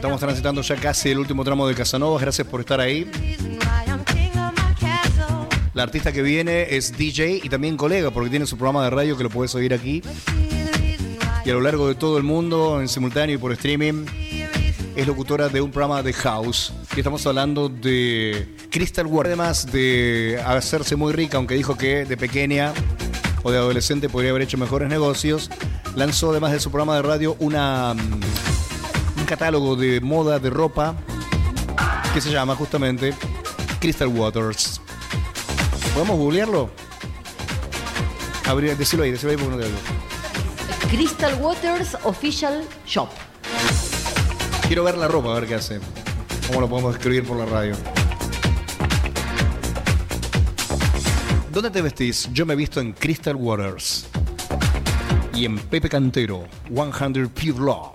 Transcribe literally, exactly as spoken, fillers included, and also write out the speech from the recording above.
Estamos transitando ya casi el último tramo de Casanovas. Gracias por estar ahí. La artista que viene es D J y también colega, porque tiene su programa de radio que lo puedes oír aquí. Y a lo largo de todo el mundo, en simultáneo y por streaming, es locutora de un programa de house. Y estamos hablando de Crystal Waters. Además de hacerse muy rica, aunque dijo que de pequeña o de adolescente podría haber hecho mejores negocios, lanzó además de su programa de radio una, un catálogo de moda de ropa que se llama justamente Crystal Waters. ¿Podemos googlearlo? Abrir, decilo ahí, decilo ahí porque no te hablo. Crystal Waters Official Shop. Quiero ver la ropa, a ver qué hace. ¿Cómo lo podemos escribir por la radio? ¿Dónde te vestís? Yo me he visto en Crystal Waters. Y en Pepe Cantero, cien Pure Love.